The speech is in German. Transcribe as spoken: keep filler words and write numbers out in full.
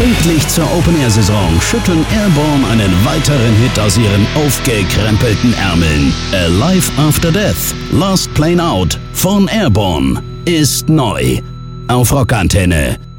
Pünktlich zur Open-Air-Saison schütteln Airborne einen weiteren Hit aus ihren aufgekrempelten Ärmeln. Alive After Death, Last Plane Out von Airborne ist neu. Auf Rockantenne.